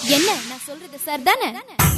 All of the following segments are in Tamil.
என்ன நான் சொல்றது சார் தானே?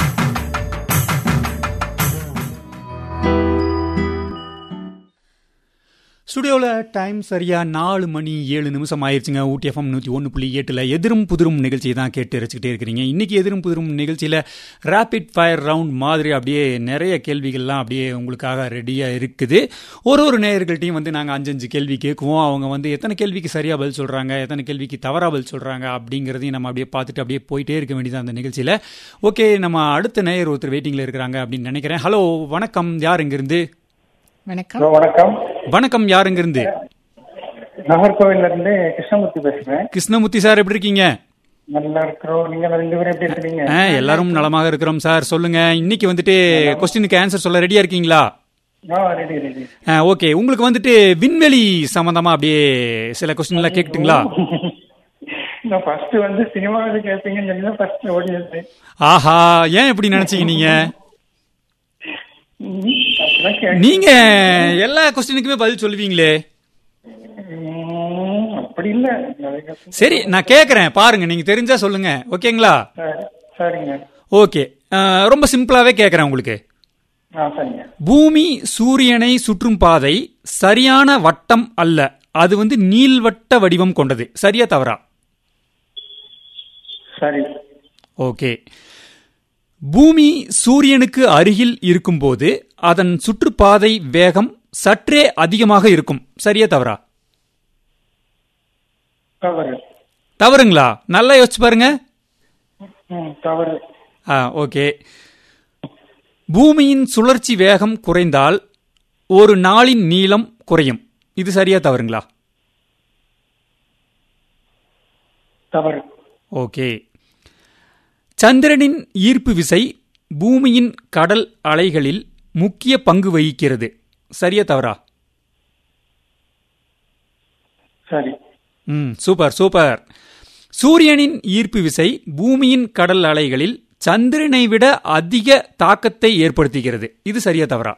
ஸ்டுடியோவில் டைம் சரியா 4:07 ஆயிடுச்சுங்க. ஊட்டி FM 101.8 எதிரும் புதிரும் நிகழ்ச்சியை தான் கேட்டு ரசிக்கிட்டே இருக்கிறீங்க. இன்னைக்கு எதிரும் புதிரும் நிகழ்ச்சியில் ரேபிட் ஃபயர் ரவுண்ட் மாதிரி அப்படியே நிறைய கேள்விகள்லாம் அப்படியே உங்களுக்காக ரெடியாக இருக்குது. ஒரு நேயர்கள்ட்டையும் வந்து நாங்கள் 5 கேள்வி கேட்குவோம். அவங்க வந்து எத்தனை கேள்விக்கு சரியாக பதில் சொல்கிறாங்க, எத்தனை கேள்விக்கு தவறாக பதில் சொல்கிறாங்க அப்படிங்கிறதையும் நம்ம அப்படியே பார்த்துட்டு அப்படியே போயிட்டே இருக்க வேண்டியது அந்த நிகழ்ச்சியில். ஓகே, நம்ம அடுத்த நேயர் ஒருத்தர் வெயிட்டிங்கில் இருக்கிறாங்க அப்படின்னு நினைக்கிறேன். ஹலோ, வணக்கம். யார் இங்கிருந்து? வணக்கம். வணக்கம். வணக்கம். யார் இங்கிருந்து? நாகர்கோவில்ல இருந்து கிருஷ்ணமூர்த்தி பேசுறேன். கிருஷ்ணமூர்த்தி சார், எப்படி இருக்கீங்க? நல்லா இருக்கிறோம். நீங்க 2 பேரும் எப்படி இருக்கீங்க? எல்லாரும் நலமாக இருக்கிறோம் சார். சொல்லுங்க, இன்னைக்கு வந்துட்டு கொஸ்டினுக்கு ஆன்சர் சொல்ல ரெடியா இருக்கீங்களா? ரெடி. ஓகே, உங்களுக்கு வந்துட்டு விண்வெளி சம்பந்தமா அப்படியே சில கொஸ்டின் எல்லாம் கேட்கட்டுங்களா? நான் ஃபர்ஸ்ட் வந்து சினிமாவில் கேட்பீங்கன்னு சொல்லி ஃபர்ஸ்ட் ஓடிடுது. ஆஹா, ஏன் இப்படி நினைச்சீங்க நீங்க? நீங்க எல்லா கொஸ்டினுக்குமே பதில் சொல்லுவீங்களே. அப்படி இல்ல. சரி, நான் கேக்குறேன் பாருங்க, நீங்க தெரிஞ்சா சொல்லுங்க. ஓகேங்களா? சரிங்க. ஓகே, ரொம்ப சிம்பிளாவே கேக்குறேன் உங்களுக்கு. சரிங்க. பூமி சூரியனை சுற்றும் பாதை சரியான வட்டம் அல்ல, அது வந்து நீள்வட்ட வடிவம் கொண்டது. சரியா தவறா? சரி. ஓகே. பூமி சூரியனுக்கு அருகில் இருக்கும்போது அதன் சுற்றுப்பாதை வேகம் சற்றே அதிகமாக இருக்கும். சரியா தவறா? தவறுங்களா? நல்லா யோசிச்சு பாருங்க. தவறு. ஓகே. பூமியின் சுழற்சி வேகம் குறைந்தால் ஒரு நாளின் நீளம் குறையும். இது சரியா தவறுங்களா? தவறு. ஓகே. சந்திரனின் ஈர்ப்பு விசை பூமியின் கடல் அலைகளில் முக்கிய பங்கு வகிக்கிறது. சரியா தவறா? சரி. Super super. சூரியனின் ஈர்ப்பு விசை பூமியின் கடல் அலைகளில் சந்திரனை விட அதிக தாக்கத்தை ஏற்படுத்துகிறது. இது சரியா தவறா?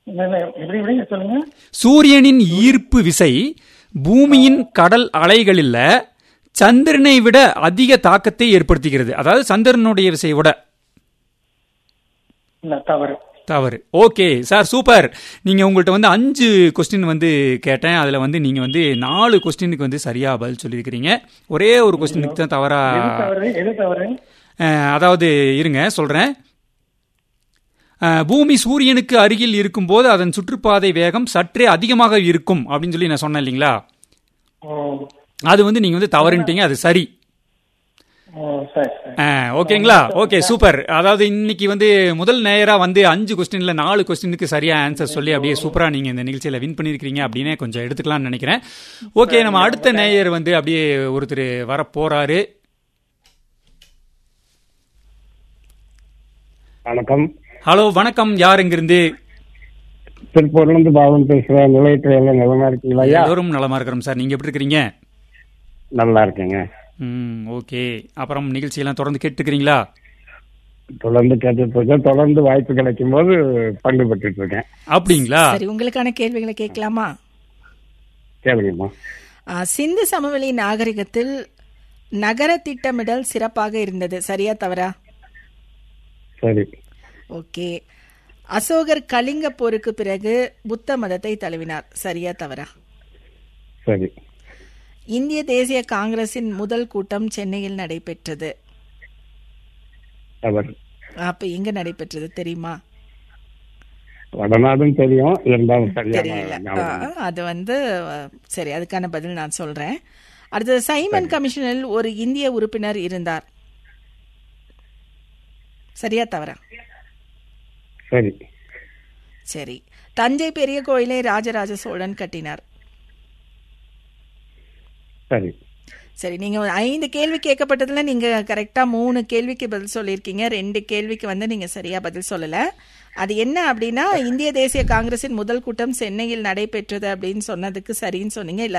சூரியனின் ஈர்ப்பு விசை பூமியின் கடல் அலைகளில் சந்திரனை விட அதிக தாக்கத்தை ஏற்படுத்துகிறது. அதாவது சந்திரனுடைய விசையோட. தவறு. Okay sir, super. நீங்க உங்கள்கிட்ட வந்து 5 கொஸ்டின் வந்து கேட்டேன். அதுல வந்து நீங்க வந்து 4 கொஸ்டினுக்கு வந்து சரியா பதில் சொல்லியிருக்கிறீங்க. ஒரே ஒரு கொஸ்டினுக்கு தான் தவறா. அதாவது இருங்க சொல்றேன். பூமி சூரியனுக்கு அருகில் இருக்கும் போது அதன் சுற்றுப்பாதை வேகம் சற்றே அதிகமாக இருக்கும் அப்படின்னு சொல்லி நான் சொன்னேன் இல்லைங்களா? அது வந்து நீங்க வந்து தவறுட்டீங்க. அது சரி. ஓகேங்களா? Okay, super. அதாவது இன்னைக்கு வந்து முதல் நேயரா வந்து 5 கொஸ்டின்ல 4 கொஸ்டினுக்கு சரியா ஆன்சர் சொல்லி அப்படியே சூப்பரா நீங்க இந்த நிகழ்ச்சியில வின் பண்ணிருக்கீங்க அப்படின்னு கொஞ்சம் எடுத்துக்கலாம்னு நினைக்கிறேன். ஓகே, நம்ம அடுத்த நேயர் வந்து அப்படியே ஒருத்தர் வர போறாரு. வணக்கம். ஹலோ, வணக்கம். யார் இங்கிருந்து? திருப்பூர்ல இருந்து பாவன் பேசுறேன். நிலையத்துல எல்லாம் நலமா இருக்கீங்களா? எல்லோரும் நலமா இருக்கிறோம் சார். நீங்க எப்படி இருக்கிறீங்க? நல்லா இருக்கேங்க. ஓகே. அப்புறம் நிகழ்ச்சியெல்லாம் தொடர்ந்து கேட்டுக்கிறீங்களா? தொடர்ந்து கேட்டுட்டு இருக்கேன். தொடர்ந்து வாய்ப்பு கிடைக்கும் போது பங்கு பெற்றுட்டு இருக்கேன். அப்படிங்களா? சரி, உங்களுக்கான கேள்விகளை கேட்கலாமா? கேளுங்கம்மா. சிந்து சமவெளி நாகரிகத்தில் நகர திட்டமிடல் சிறப்பாக இருந்தது. சரியா தவறா? சரி. ஓகே. அசோகர் கலிங்க போருக்கு பிறகு புத்த மதத்தை தழுவினார். சரியா தவறா? சரி. இந்திய தேசிய காங்கிரசின் முதல் கூட்டம் சென்னையில் நடைபெற்றது. அப்ப எங்க நடைபெற்றது தெரியுமா? வடநாடும் தெரியும், தெரியல. அது வந்து சரி, அதுக்கான பதில் நான் சொல்றேன். அடுத்தது, சைமன் கமிஷனில் ஒரு இந்திய உறுப்பினர் இருந்தார். சரியா தவறா? சரி. சரி. தஞ்சை பெரிய கோயிலை ராஜராஜ சோழன் கட்டினார். சரி. சரி, நீங்க 5 கேள்வி கேட்கப்பட்டதுல நீங்க கரெக்டா 3 கேள்விக்கு பதில் சொல்லியிருக்கீங்க. 2 கேள்விக்கு வந்து நீங்க சரியா பதில் சொல்லல. அது என்ன அப்படின்னா, இந்திய தேசிய காங்கிரசின் முதல் கூட்டம் சென்னையில் நடைபெற்றது அப்படின்னு சொன்னதுக்கு சரின்னு சொன்னீங்க. இல்ல